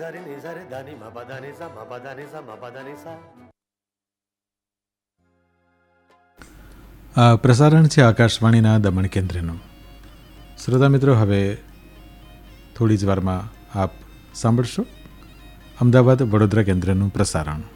આ પ્રસારણ છે આકાશવાણીના દમણ કેન્દ્રનું. શ્રોતા મિત્રો, હવે થોડી જ વારમાં આપ સાંભળશો અમદાવાદ વડોદરા કેન્દ્રનું પ્રસારણ.